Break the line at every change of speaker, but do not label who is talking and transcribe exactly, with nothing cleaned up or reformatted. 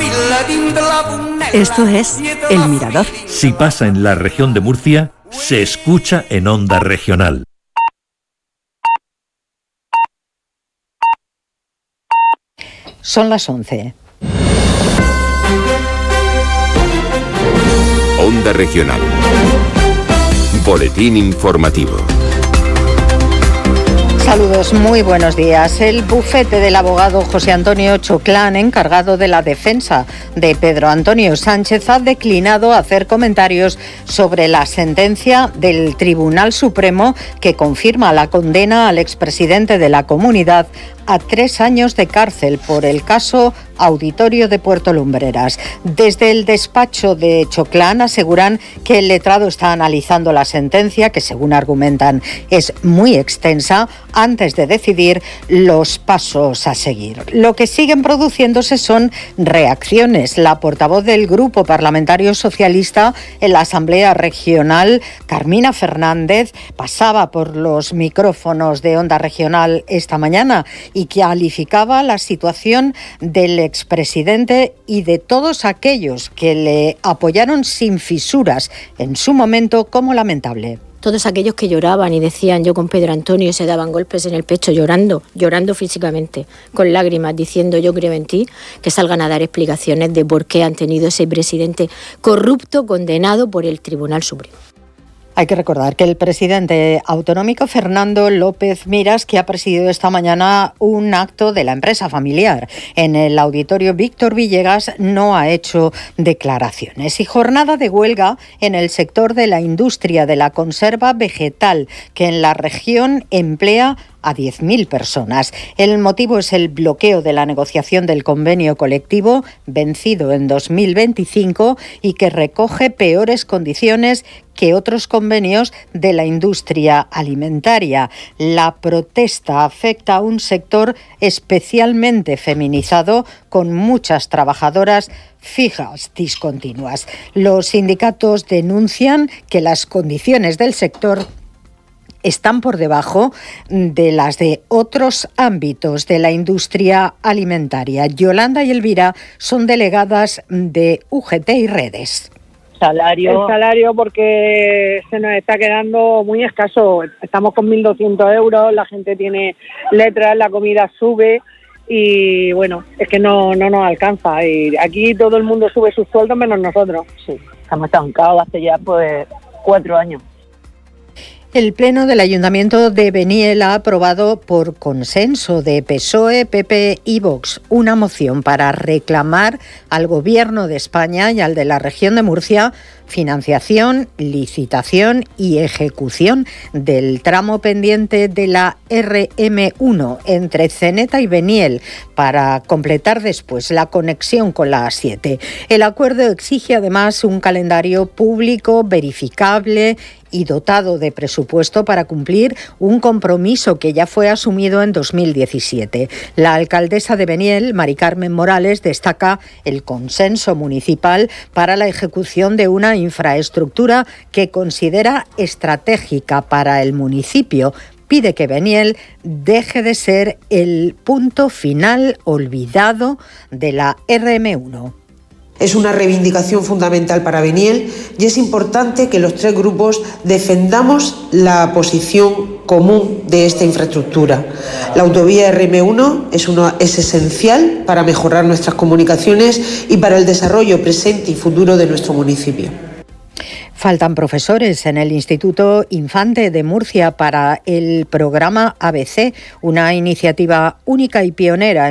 Esto es El Mirador.
Si pasa en la región de Murcia, se escucha en Onda Regional.
Son las once.
Onda Regional. Boletín informativo.
Saludos, muy buenos días. El bufete del abogado José Antonio Choclán, encargado de la defensa de Pedro Antonio Sánchez, ha declinado hacer comentarios sobre la sentencia del Tribunal Supremo que confirma la condena al expresidente de la Comunidad a tres años de cárcel por el caso Auditorio de Puerto Lumbreras. Desde el despacho de Choclán aseguran que el letrado está analizando la sentencia, que según argumentan es muy extensa, antes de decidir los pasos a seguir. Lo que siguen produciéndose son reacciones. La portavoz del Grupo Parlamentario Socialista en la Asamblea Regional, Carmina Fernández, pasaba por los micrófonos de Onda Regional esta mañana y que calificaba la situación del expresidente y de todos aquellos que le apoyaron sin fisuras en su momento como lamentable.
Todos aquellos que lloraban y decían yo con Pedro Antonio, se daban golpes en el pecho llorando, llorando físicamente, con lágrimas, diciendo yo creo en ti, que salgan a dar explicaciones de por qué han tenido ese presidente corrupto condenado por el Tribunal Supremo.
Hay que recordar que el presidente autonómico Fernando López Miras, que ha presidido esta mañana un acto de la empresa familiar en el auditorio Víctor Villegas, no ha hecho declaraciones. Y jornada de huelga en el sector de la industria de la conserva vegetal, que en la región emplea a diez mil personas. El motivo es el bloqueo de la negociación del convenio colectivo vencido en dos mil veinticinco y que recoge peores condiciones que otros convenios de la industria alimentaria. La protesta afecta a un sector especialmente feminizado con muchas trabajadoras fijas discontinuas. Los sindicatos denuncian que las condiciones del sector están por debajo de las de otros ámbitos de la industria alimentaria. Yolanda y Elvira son delegadas de U G T y Redes.
Salario. El salario porque se nos está quedando muy escaso. Estamos con mil doscientos euros, la gente tiene letras, la comida sube y bueno, es que no, no nos alcanza. Y aquí todo el mundo sube sus sueldos menos nosotros.
Sí, estamos estancados hace ya pues cuatro años.
El Pleno del Ayuntamiento de Beniel ha aprobado por consenso de P S O E, P P y Vox una moción para reclamar al Gobierno de España y al de la región de Murcia financiación, licitación y ejecución del tramo pendiente de la R M uno entre Ceneta y Beniel para completar después la conexión con la A siete. El acuerdo exige además un calendario público, verificable y dotado de presupuesto para cumplir un compromiso que ya fue asumido en dos mil diecisiete. La alcaldesa de Beniel, Mari Carmen Morales, destaca el consenso municipal para la ejecución de una infraestructura que considera estratégica para el municipio. Pide que Beniel deje de ser el punto final olvidado de la R M uno.
Es una reivindicación fundamental para Beniel y es importante que los tres grupos defendamos la posición común de esta infraestructura. La autovía R M uno es, una, es esencial para mejorar nuestras comunicaciones y para el desarrollo presente y futuro de nuestro municipio.
Faltan profesores en el Instituto Infante de Murcia para el programa A B C, una iniciativa única y pionera